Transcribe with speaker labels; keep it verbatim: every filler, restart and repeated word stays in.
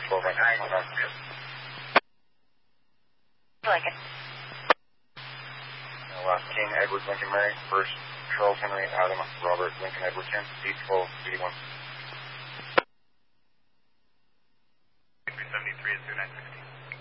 Speaker 1: twelve right now.
Speaker 2: Lincoln.
Speaker 1: Uh, last King, Edward, Lincoln, Mary. First, Charles, Henry, Adam, Robert, Lincoln, Edward, Ken. eight twelve eighty-one.
Speaker 3: three seventy-three is through nine sixteen.